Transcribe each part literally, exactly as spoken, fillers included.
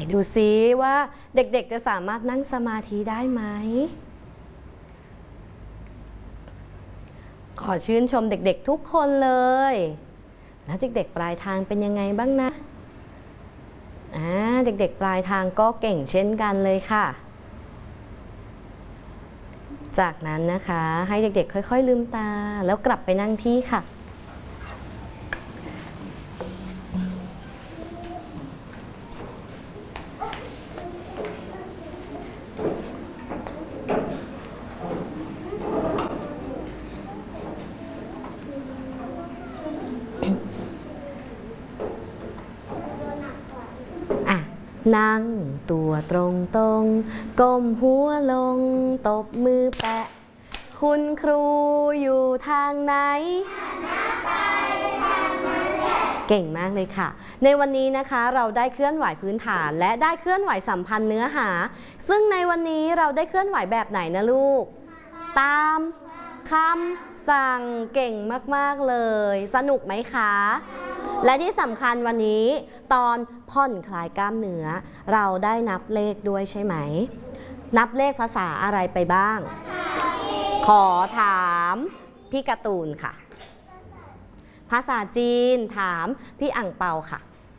ดูซิว่าเด็กๆจะสามารถนั่งสมาธิได้ไหมขอชื่นชมเด็กๆทุกคนเลยแล้วเด็กๆปลายทางเป็นยังไงบ้างนะอ่าเด็กๆปลายทางก็เก่งเช่นกันเลยค่ะจากนั้นนะคะให้เด็กๆค่อยๆลืมตาแล้วกลับไปนั่งที่ค่ะนั่งตัวตรงตรงก้มหัวลงตบมือแปะคุณครูอยู่ทางไหนเก่งมากเลยค่ะในวันนี้นะคะเราได้เคลื่อนไหวพื้นฐานและได้เคลื่อนไหวสัมพันธ์เนื้อหาซึ่งในวันนี้เราได้เคลื่อนไหวแบบไหนนะลูกตามคำสั่งเก่งมากๆเลยสนุกไหมคะและที่สำคัญวันนี้ตอนผ่อนคลายกล้ามเนื้อเราได้นับเลขด้วยใช่ไหมนับเลขภาษาอะไรไปบ้างขอถามพี่การ์ตูนค่ะภาษาจีนถามพี่อั่งเปาค่ะ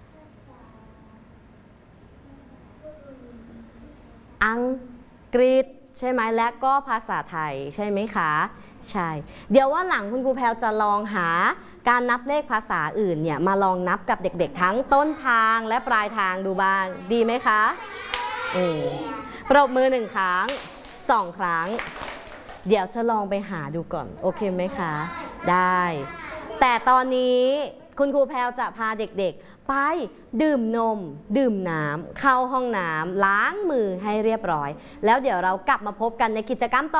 อังกฤษใช่ไหมและก็ภาษาไทยใช่ไหมคะใช่เดี๋ยวว่าหลังคุณครูแพลวจะลองหาการนับเลขภาษาอื่นเนี่ยมาลองนับกับเด็กๆทั้งต้นทางและปลายทางดูบ้างดีไหมคะอืมปรบมือหนึ่งครั้งสองครั้งเดี๋ยวจะลองไปหาดูก่อนโอเคไหมคะได้แต่ตอนนี้คุณครูแพลวจะพาเด็กๆไปดื่มนมดื่มน้ำเข้าห้องน้ำล้างมือให้เรียบร้อยแล้วเดี๋ยวเรากลับมาพบกันในกิจกรรมต่อ